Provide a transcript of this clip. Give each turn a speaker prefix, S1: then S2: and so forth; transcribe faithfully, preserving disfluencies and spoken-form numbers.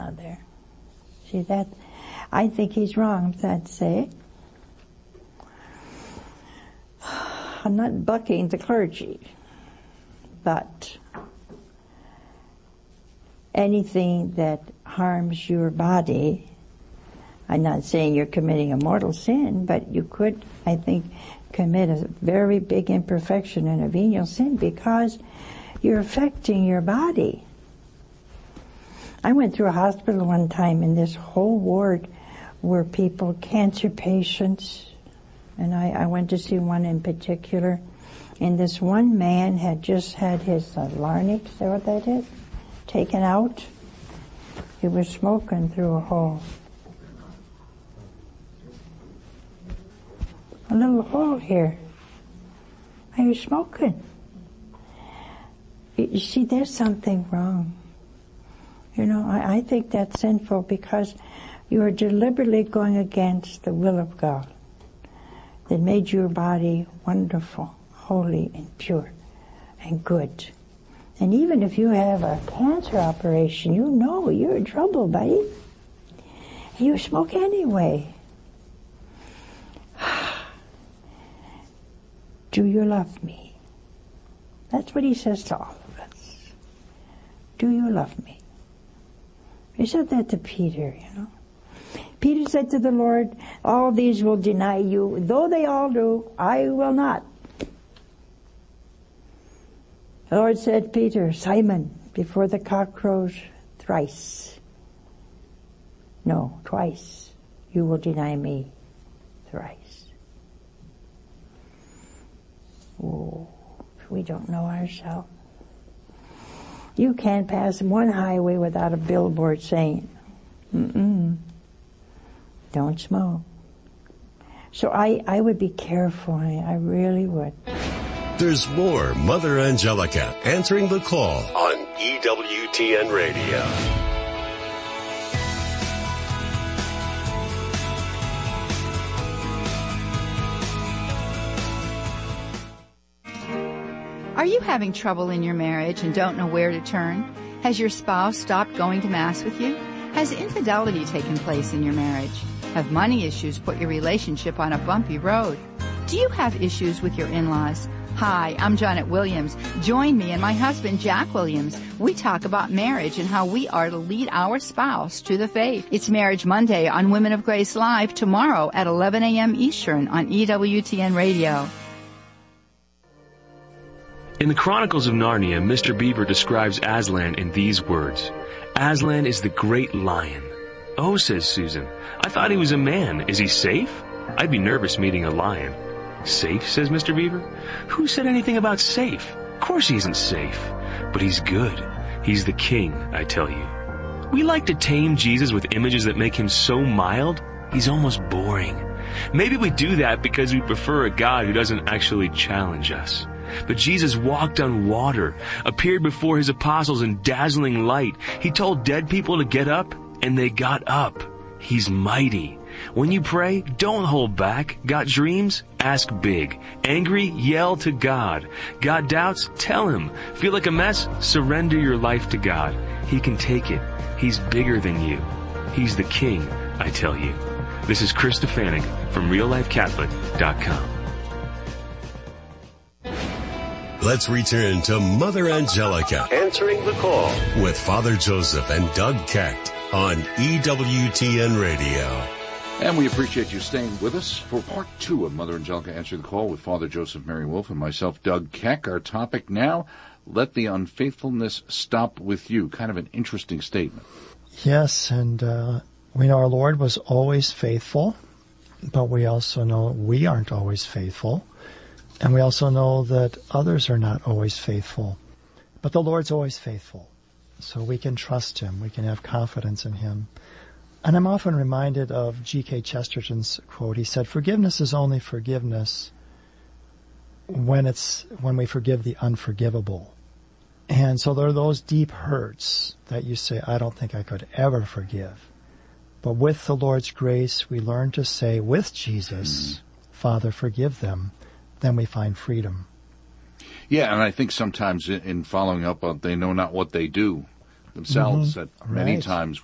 S1: another. See that? I think he's wrong, I'd say. I'm not bucking the clergy, but anything that harms your body, I'm not saying you're committing a mortal sin, but you could, I think, commit a very big imperfection and a venial sin because you're affecting your body. I went through a hospital one time and this whole ward were people, cancer patients, and I, I went to see one in particular, and this one man had just had his uh, larynx, is that what that is? Taken out. He was smoking through a hole. A little hole here. He was smoking. You see, there's something wrong. You know, I, I think that's sinful because you are deliberately going against the will of God that made your body wonderful, holy, and pure, and good. And even if you have a cancer operation, you know you're in trouble, buddy. You smoke anyway. Do you love me? That's what he says to all of us. Do you love me? He said that to Peter, you know. Peter said to the Lord, all these will deny you. Though they all do, I will not. The Lord said, Peter, Simon, before the cock crows thrice, no, twice, you will deny me thrice. Oh, we don't know ourselves. You can't pass one highway without a billboard saying, mm-mm, don't smoke. So I, I would be careful. I, I really would.
S2: There's more Mother Angelica answering the call on E W T N Radio.
S3: Are you having trouble in your marriage and don't know where to turn? Has your spouse stopped going to Mass with you? Has infidelity taken place in your marriage? Have money issues put your relationship on a bumpy road? Do you have issues with your in-laws? Hi, I'm Janet Williams. Join me and my husband, Jack Williams. We talk about marriage and how we are to lead our spouse to the faith. It's Marriage Monday on Women of Grace Live tomorrow at eleven a.m. Eastern on E W T N Radio.
S4: In the Chronicles of Narnia, Mister Beaver describes Aslan in these words. Aslan is the great lion. Oh, says Susan, I thought he was a man. Is he safe? I'd be nervous meeting a lion. Safe, says Mister Beaver. Who said anything about safe? Of course he isn't safe. But he's good. He's the king, I tell you. We like to tame Jesus with images that make him so mild, he's almost boring. Maybe we do that because we prefer a God who doesn't actually challenge us. But Jesus walked on water, appeared before his apostles in dazzling light. He told dead people to get up, and they got up. He's mighty. When you pray, don't hold back. Got dreams? Ask big. Angry? Yell to God. Got doubts? Tell him. Feel like a mess? Surrender your life to God. He can take it. He's bigger than you. He's the king, I tell you. This is Chris Stefanik from real life catholic dot com.
S2: Let's return to Mother Angelica answering the call with Father Joseph and Doug Keck on E W T N Radio.
S5: And we appreciate you staying with us for part two of Mother Angelica Answering the Call with Father Joseph Mary Wolf and myself, Doug Keck. Our topic now, let the unfaithfulness stop with you. Kind of an interesting statement.
S6: Yes, and uh, we know our Lord was always faithful, but we also know we aren't always faithful. And we also know that others are not always faithful. But the Lord's always faithful. So we can trust him. We can have confidence in him. And I'm often reminded of G K Chesterton's quote. He said, forgiveness is only forgiveness when it's when we forgive the unforgivable. And so there are those deep hurts that you say, I don't think I could ever forgive. But with the Lord's grace, we learn to say with Jesus, Father, forgive them. Then we find freedom.
S5: Yeah, and I think sometimes in following up, uh, they know not what they do themselves.
S6: Mm-hmm.
S5: That many
S6: right.
S5: times